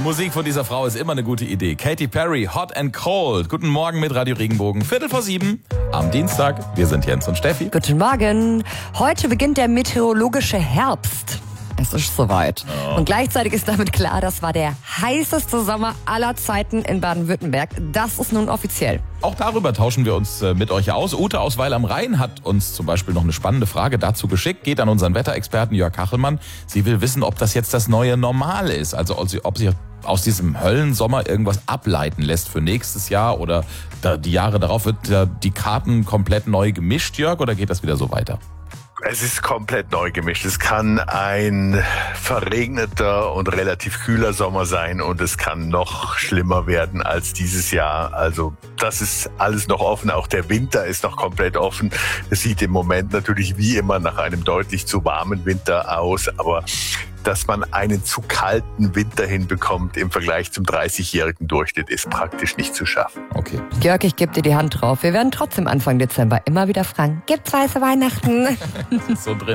Musik von dieser Frau ist immer eine gute Idee. Katy Perry, Hot and Cold. Guten Morgen mit Radio Regenbogen. 6:45 am Dienstag. Wir sind Jens und Steffi. Guten Morgen. Heute beginnt der meteorologische Herbst. Es ist soweit. Oh. Und gleichzeitig ist damit klar, das war der heißeste Sommer aller Zeiten in Baden-Württemberg. Das ist nun offiziell. Auch darüber tauschen wir uns mit euch aus. Ute aus Weil am Rhein hat uns zum Beispiel noch eine spannende Frage dazu geschickt. Geht an unseren Wetterexperten Jörg Kachelmann. Sie will wissen, ob das jetzt das neue Normal ist. Also ob sie aus diesem Höllensommer irgendwas ableiten lässt für nächstes Jahr oder die Jahre darauf. Wird die Karten komplett neu gemischt, Jörg, oder geht das wieder so weiter? Es ist komplett neu gemischt. Es kann ein verregneter und relativ kühler Sommer sein und es kann noch schlimmer werden als dieses Jahr. Also das ist alles noch offen. Auch der Winter ist noch komplett offen. Es sieht im Moment natürlich wie immer nach einem deutlich zu warmen Winter aus, aber dass man einen zu kalten Winter hinbekommt im Vergleich zum 30-jährigen Durchschnitt, ist praktisch nicht zu schaffen. Okay. Jörg, ich gebe dir die Hand drauf. Wir werden trotzdem Anfang Dezember immer wieder fragen, gibt's weiße Weihnachten? So drin.